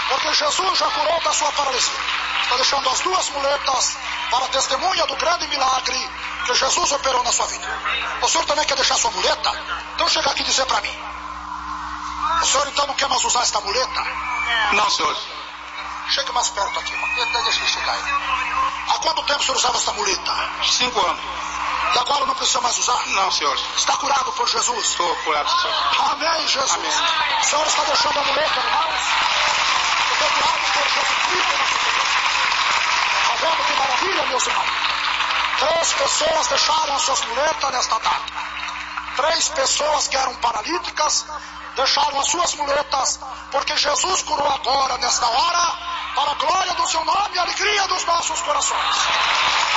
Porque Jesus já curou da sua paralisia. Está deixando as duas muletas para a testemunha do grande milagre que Jesus operou na sua vida. O senhor também quer deixar sua muleta? Então chega aqui e dizer para mim. O senhor então não quer mais usar esta muleta? Não, senhor. Chegue mais perto aqui, deixa ele chegar aí. Há quanto tempo o senhor usava esta muleta? 5 anos. E agora não precisa mais usar? Não, senhor. Está curado por Jesus? Estou curado, senhor. Amém, Jesus. Amém. O senhor está deixando a muleta, irmãos? Estou curado por Jesus Cristo. Está vendo que maravilha, meus irmãos? 3 pessoas deixaram as suas muletas nesta data. 3 pessoas que eram paralíticas deixaram as suas muletas, porque Jesus curou agora, nesta hora, para a glória do seu nome e a alegria dos nossos corações.